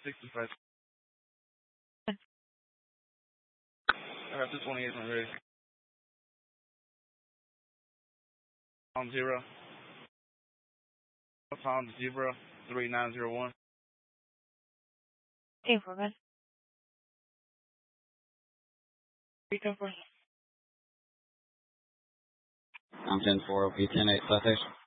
65. Raptor 28 when ready. Pound 0. Pound 0, 3901. Informant. Reconfirm. I'm 10-4, OP 10-8 South Station.